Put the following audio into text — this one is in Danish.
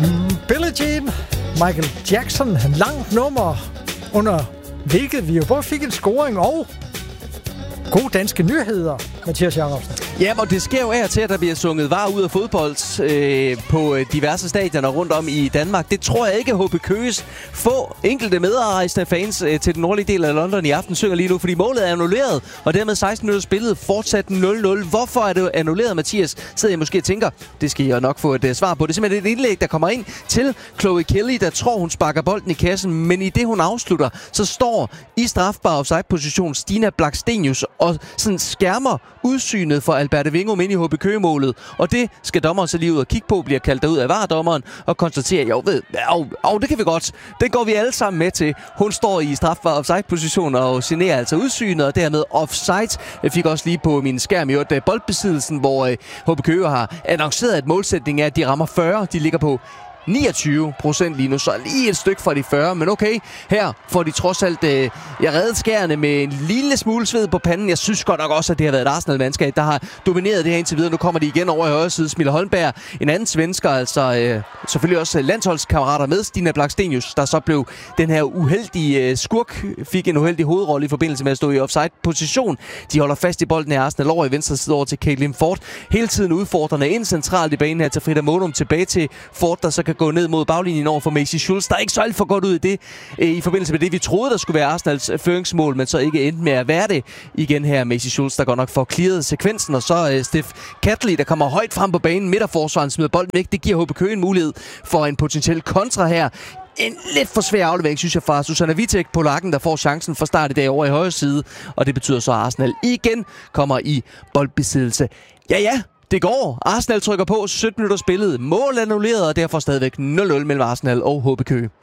Billie Jean, Michael Jackson, langt nummer, under hvilket vi jo både fik en scoring og gode danske nyheder, Mathias Jacobsen. Ja, og det sker jo af og til, at der bliver sunget varer ud af fodbold på diverse stadioner rundt om i Danmark. Det tror jeg ikke, HB Køges få enkelte medarrejsende fans til den nordlige del af London i aften synger lige nu, fordi målet er annulleret, og dermed 16 minutter spillet fortsat 0-0. Hvorfor er det annulleret, Mathias? Sidder jeg måske og tænker, det skal jeg nok få et svar på. Det er simpelthen et indlæg, der kommer ind til Chloe Kelly, der tror, hun sparker bolden i kassen, men i det, hun afslutter, så står i strafbar offside-position Stina Blackstenius og sådan skærmer udsynet for Alberte Vingum ind i HB Køge-målet. Og det skal dommeren så lige ud og kigge på, bliver kaldt derud af VAR-dommeren og konstaterer, det kan vi godt. Det går vi alle sammen med til. Hun står i strafbar offside-position og generer altså udsynet, og dermed offside. Jeg fik også lige på min skærm i øvrigt boldbesiddelsen, hvor HB Køge har annonceret, at målsætningen er, at de rammer 40. De ligger på 29% lige nu, så lige et stykke fra de 40, men okay, her får de trods alt reddet skærene med en lille smule sved på panden. Jeg synes godt nok også, at det har været et Arsenal-mandskab, der har domineret det her indtil videre. Nu kommer de igen over i højre side. Smille Holmberg, en anden svensker, altså selvfølgelig også landsholdskammerater med Stina Blackstenius, der så blev den her uheldige skurk, fik en uheldig hovedrolle i forbindelse med at stå i offside-position. De holder fast i bolden her. Arsenal over i venstre side over til Caitlin Ford. Hele tiden udfordrende ind centralt i banen her til Frida Monum, tilbage til Ford, der så kan gå ned mod baglinjen over for Maisie Schultz. Der er ikke så alt for godt ud i det, i forbindelse med det, vi troede, der skulle være Arsenals føringsmål, men så ikke endte med at være det igen her. Maisie Schultz, der godt nok får clearet sekvensen, og så Steff Catley, der kommer højt frem på banen. Midterforsvaren smider bolden væk. Det giver HB Køge en mulighed for en potentiel kontra her. En lidt for svær aflevering, synes jeg, fra Susanna Vitek på lakken, der får chancen for start i dag over i højre side. Og det betyder så, at Arsenal igen kommer i boldbesiddelse. Ja, det går. Arsenal trykker på, 17 minutter spillet. Mål annulleret, og derfor stadigvæk 0-0 mellem Arsenal og HB Køge.